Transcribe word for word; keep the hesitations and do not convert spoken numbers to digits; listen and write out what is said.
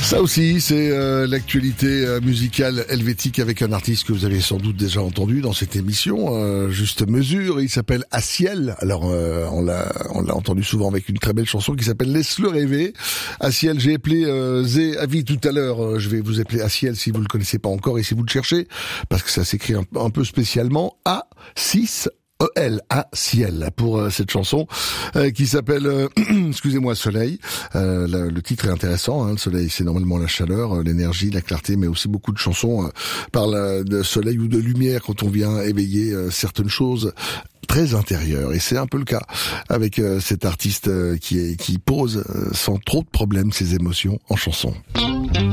Ça aussi, c'est euh, l'actualité euh, musicale helvétique avec un artiste que vous avez sans doute déjà entendu dans cette émission, euh, Juste Mesure. Il s'appelle Aciel. Alors, euh, on l'a on l'a entendu souvent avec une très belle chanson qui s'appelle Laisse-le rêver. Aciel, j'ai appelé euh, Zé Avi tout à l'heure. Euh, je vais vous appeler Aciel si vous le connaissez pas encore et si vous le cherchez, parce que ça s'écrit un, un peu spécialement A six E L, A ciel, pour euh, cette chanson euh, qui s'appelle euh, excusez-moi, Soleil. Euh, le, le titre est intéressant, hein. Le soleil, c'est normalement la chaleur, euh, l'énergie, la clarté, mais aussi beaucoup de chansons euh, parlent de soleil ou de lumière quand on vient éveiller euh, certaines choses très intérieures. Et c'est un peu le cas avec euh, cet artiste euh, qui, est, qui pose euh, sans trop de problèmes ses émotions en chanson.